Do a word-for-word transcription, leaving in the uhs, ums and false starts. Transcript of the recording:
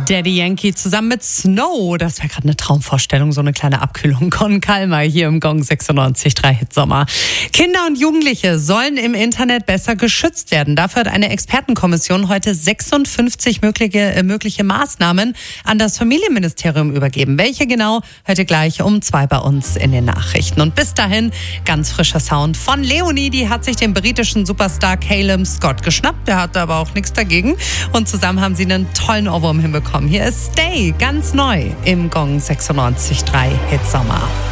Daddy Yankee zusammen mit Snow. Das wäre gerade eine Traumvorstellung, so eine kleine Abkühlung. Con Calma hier im Gong sechsundneunzig Komma drei Hit Sommer. Kinder und Jugendliche sollen im Internet besser geschützt werden. Dafür hat eine Expertenkommission heute sechsundfünfzig mögliche, äh, mögliche Maßnahmen an das Familienministerium übergeben. Welche genau, hört ihr gleich um zwei bei uns in den Nachrichten. Und bis dahin ganz frischer Sound von Leonie. Die hat sich den britischen Superstar Calum Scott geschnappt. Der hatte aber auch nichts dagegen. Und zusammen haben sie einen tollen Ohrwurm hinbekommen. Hier ist Stay, ganz neu im Gong sechsundneunzig Komma drei Hit Sommer.